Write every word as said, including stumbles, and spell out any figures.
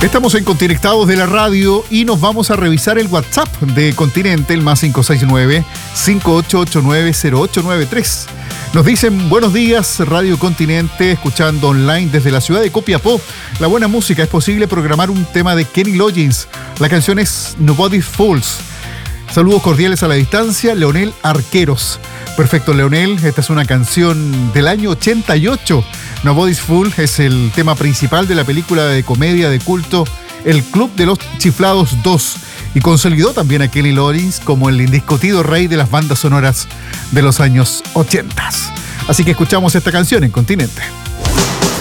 Estamos en Conectados de la Radio y nos vamos a revisar el WhatsApp de Continente, el más cinco seis nueve, cinco ocho ocho nueve, cero ocho nueve tres. Nos dicen buenos días, Radio Continente, escuchando online desde la ciudad de Copiapó. La buena música, es posible programar un tema de Kenny Loggins. La canción es Nobody's Fools. Saludos cordiales a la distancia, Leonel Arqueros. Perfecto, Leonel, esta es una canción del año ochenta y ocho. Nobody's Fool es el tema principal de la película de comedia de culto El Club de los Chiflados dos y consolidó también a Kenny Loggins como el indiscutido rey de las bandas sonoras de los años ochenta. Así que escuchamos esta canción en Continente.